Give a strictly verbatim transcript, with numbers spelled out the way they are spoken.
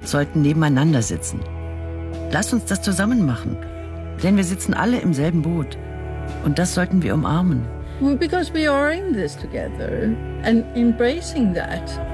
sollten nebeneinander sitzen. Lass uns das zusammen machen, denn wir sitzen alle im selben Boot. Und das sollten wir umarmen. Because we are in this together and embracing that.